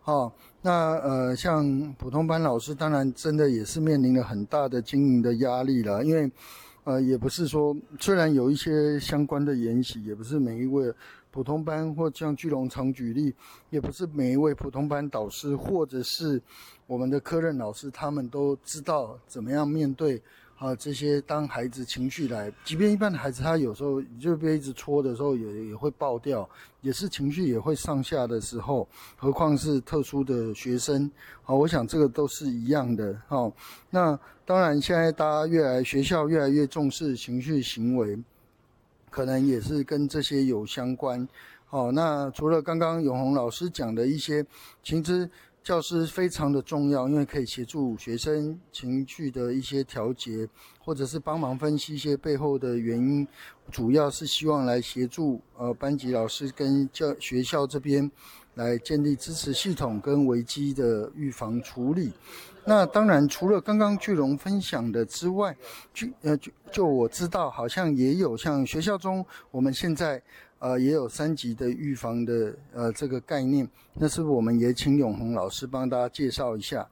那像普通班老师，当然真的也是面临了很大的经营的压力了，因为也不是说，虽然有一些相关的研习，也不是每一位普通班，或像聚龙常举例，也不是每一位普通班导师或者是我们的科任老师，他们都知道怎么样面对这些当孩子情绪来，即便一般的孩子他有时候就被一直戳的时候也会爆掉，也是情绪也会上下的时候，何况是特殊的学生，我想这个都是一样的。那当然现在大家学校越来越重视情绪行为，可能也是跟这些有相关。那除了刚刚永宏老师讲的一些情知教师非常的重要，因为可以协助学生情绪的一些调节，或者是帮忙分析一些背后的原因，主要是希望来协助班级老师跟学校这边来建立支持系统跟危机的预防处理。那当然除了刚刚巨龙分享的之外，就我知道好像也有像学校中我们现在也有3级的预防的这个概念，那是不是我们也请永宏老师帮大家介绍一下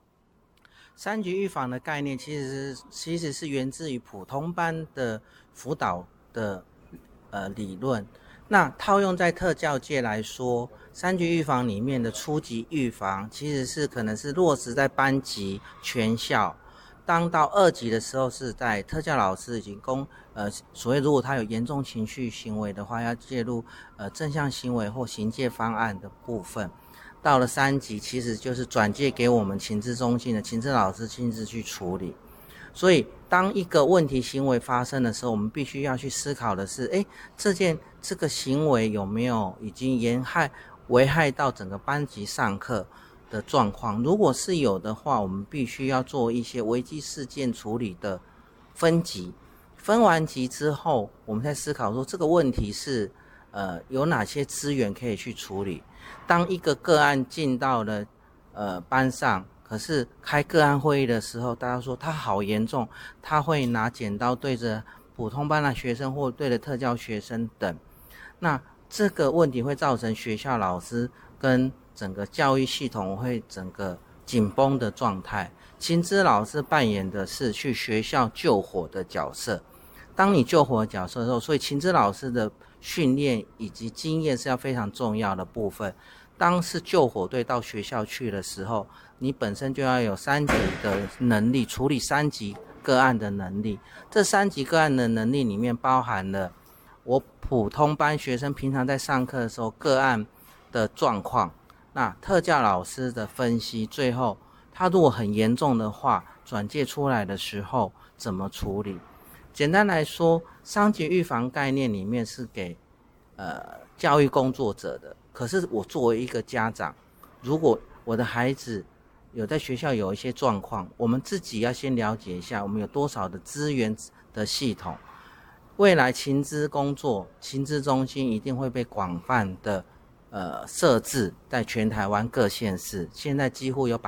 3级预防的概念其实是源自于普通班的辅导的理论。那套用在特教界来说，3级预防里面的初级预防其实是可能是落实在班级全校，当到2级的时候是在特教老师已经所谓如果他有严重情绪行为的话，要介入正向行为或行介方案的部分。到了3级其实就是转介给我们情治中心的情治老师亲自去处理。所以当一个问题行为发生的时候，我们必须要去思考的是这个行为有没有已经危害到整个班级上课的状况。如果是有的话，我们必须要做一些危机事件处理的分级，分完级之后我们再思考说这个问题是有哪些资源可以去处理。当一个个案进到了班上，可是开个案会议的时候，大家说他好严重，他会拿剪刀对着普通班的学生或对着特教学生等，那这个问题会造成学校老师跟整个教育系统会整个紧绷的状态。情资老师扮演的是去学校救火的角色，当你救火的角色的时候，所以情资老师的训练以及经验是要非常重要的部分。当是救火队到学校去的时候，你本身就要有3级的能力，处理3级个案的能力。这3级个案的能力里面包含了我普通班学生平常在上课的时候个案的状况，那特教老师的分析，最后他如果很严重的话转介出来的时候怎么处理。简单来说，3级预防概念里面是给教育工作者的，可是我作为一个家长，如果我的孩子有在学校有一些状况，我们自己要先了解一下我们有多少的资源的系统。未来情资工作情资中心一定会被广泛的设置在全台湾各县市，现在几乎有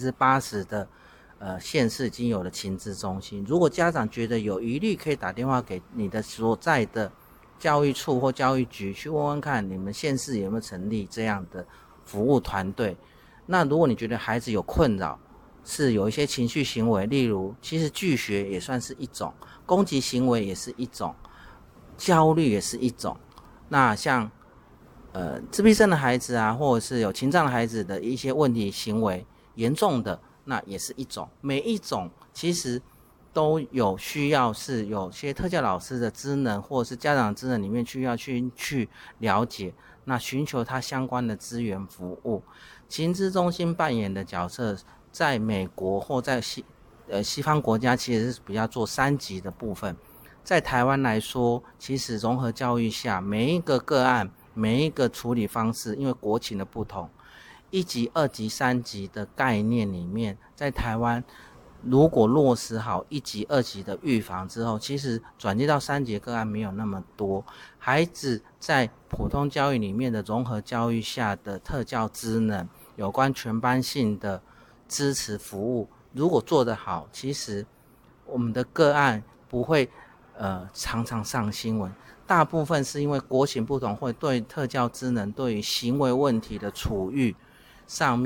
80% 的县市已经有了情资中心。如果家长觉得有疑虑，可以打电话给你的所在的教育处或教育局去问问看你们县市有没有成立这样的服务团队。那如果你觉得孩子有困扰，是有一些情绪行为，例如其实拒学也算是一种，攻击行为也是一种，焦虑也是一种。那像自闭症的孩子啊，或者是有情障的孩子的一些问题行为严重的，那也是一种。每一种其实都有需要是有些特教老师的职能或者是家长的职能里面需要去了解，那寻求他相关的资源服务。情资中心扮演的角色在美国或在西方国家其实是比较做3级的部分。在台湾来说，其实融合教育下每一个个案每一个处理方式，因为国情的不同，1级2级3级的概念里面，在台湾如果落实好1级2级的预防之后，其实转接到3级个案没有那么多。孩子在普通教育里面的融合教育下的特教职能，有关全班性的支持服务，如果做得好，其实我们的个案不会常常上新闻。大部分是因为国情不同，会对特教职能对于行为问题的处遇上面